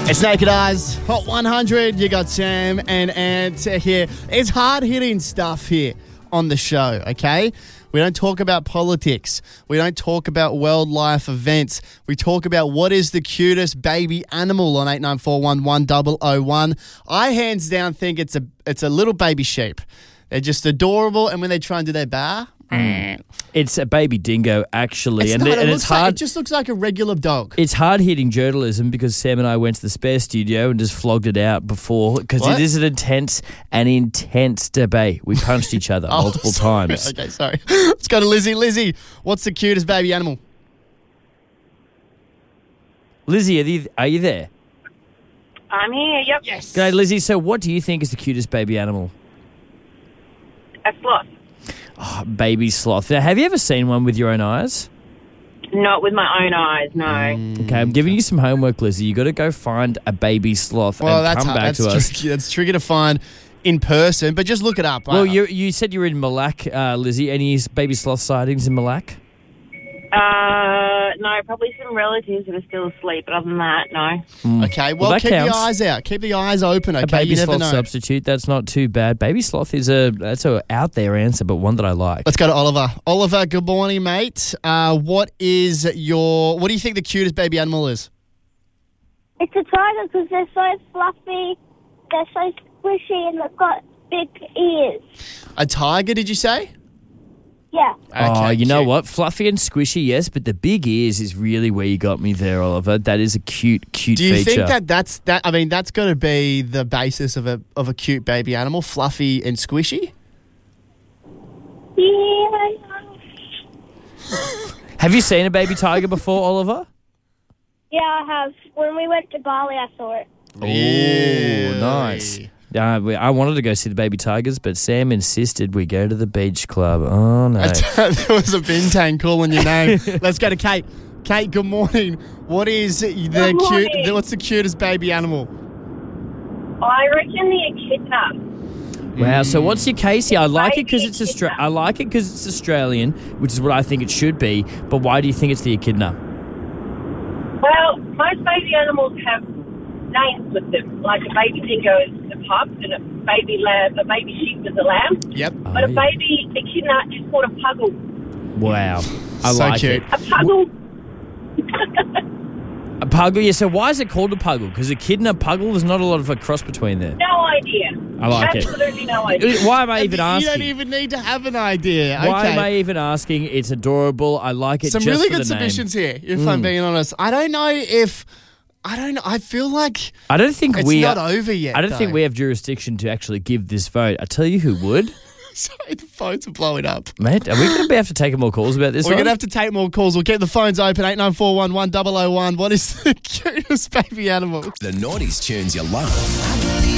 It's Naked Eyes, Hot 100. You got Sam and Ant here. It's hard-hitting stuff here on the show, okay? We don't talk about politics. We don't talk about world life events. We talk about what is the cutest baby animal on 89411001. I hands down think it's a little baby sheep. They're just adorable, and when they try and do their bar, it's a baby dingo, actually. It's hard. It just looks like a regular dog. It's hard-hitting journalism because Sam and I went to the spare studio and just flogged it out before because it is an intense debate. We punched each other multiple times. Okay, sorry. Let's go to Lizzie. Lizzie, what's the cutest baby animal? Lizzie, are you there? I'm here, yep. Yes. G'day, Lizzie. So what do you think is the cutest baby animal? A sloth. Oh, baby sloth. Now, have you ever seen one with your own eyes? Not with my own eyes, no. Okay, I'm giving you some homework, Lizzie. You got to go find a baby sloth and come back to us. That's tricky to find in person, but just look it up. Well, you said you're in Malak, Lizzie. Any baby sloth sightings in Malak? No, probably some relatives that are still asleep, but other than that, no. Okay, well keep the eyes out. Keep the eyes open, okay? A baby you never sloth know. Substitute, that's not too bad. Baby sloth is that's a out there answer, but one that I like. Let's go to Oliver. Oliver, good morning, mate. What do you think the cutest baby animal is? It's a tiger because they're so fluffy, they're so squishy, and they've got big ears. A tiger, did you say? Yeah. Oh, you know cute. what? Fluffy and squishy, yes, but the big ears is really where you got me there, Oliver. That is a cute feature. Do you think that's got to be the basis of a cute baby animal, fluffy and squishy? Yeah. Have you seen a baby tiger before, Oliver? Yeah, I have. When we went to Bali, I saw it. Oh, nice. I wanted to go see the baby tigers, but Sam insisted we go to the beach club. Oh, no. There was a bintang calling your name. Let's go to Kate. Kate, good morning. What's the cutest baby animal? I reckon the echidna. Wow, so what's your case here? I like it because echidna. I like it because it's Australian, which is what I think it should be, but why do you think it's the echidna? Well, most baby animals have names with them. Like a baby dingo is a pup, and a baby sheep is a lamb. Yep. But a baby echidna is called a puggle. Wow. I So like cute. it. A puggle. A puggle, yeah, so why is it called a puggle? Because echidna, puggle, there's not a lot of a cross between there. No idea. I like it. Absolutely no idea. Why am I even asking? You don't even need to have an idea. Why okay. am I even asking? It's adorable. I like it. Some just really for good the name. submissions here, if I'm being honest. I don't know. I feel like I don't think it's not over yet. I don't think we have jurisdiction to actually give this vote. I tell you who would. Sorry, the phones are blowing up. Mate, are we going to have to take more calls about this We're one? going to have to take more calls. We'll get the phones open, 89411001. What is the cutest baby animal? The 90s tunes you love.